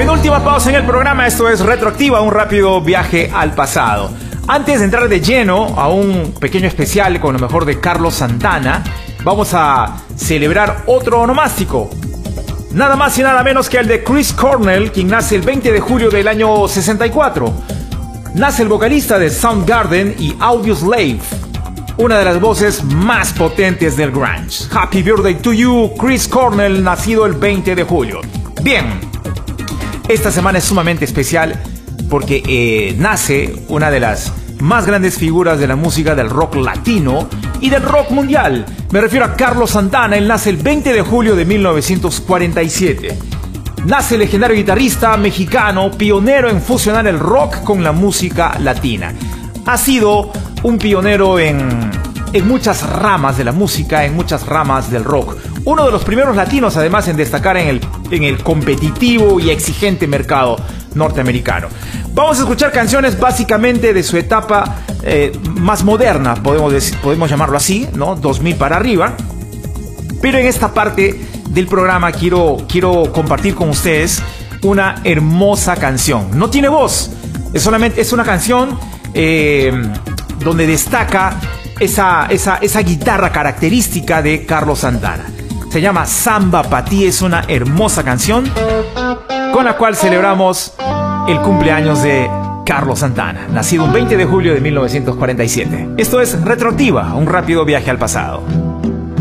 Penúltima pausa en el programa, esto es Retroactiva, un rápido viaje al pasado. Antes de entrar de lleno a un pequeño especial con lo mejor de Carlos Santana, vamos a celebrar otro onomástico. Nada más y nada menos que el de Chris Cornell, quien nace el 20 de julio del año 64. Nace el vocalista de Soundgarden y Audioslave, una de las voces más potentes del grunge. Happy birthday to you, Chris Cornell, nacido el 20 de julio. Bien, esta semana es sumamente especial porque nace una de las más grandes figuras de la música del rock latino y del rock mundial. Me refiero a Carlos Santana. Él nace el 20 de julio de 1947. Nace el legendario guitarrista mexicano, pionero en fusionar el rock con la música latina. Ha sido un pionero en muchas ramas de la música, en muchas ramas del rock. Uno de los primeros latinos, además, en destacar en el competitivo y exigente mercado norteamericano. Vamos a escuchar canciones básicamente de su etapa más moderna, podemos llamarlo así, ¿no? 2000 para arriba. Pero en esta parte del programa quiero compartir con ustedes una hermosa canción. No tiene voz, es una canción donde destaca esa guitarra característica de Carlos Santana. Se llama Samba Pa' Ti, es una hermosa canción con la cual celebramos el cumpleaños de Carlos Santana, nacido un 20 de julio de 1947. Esto es Retroactiva, un rápido viaje al pasado.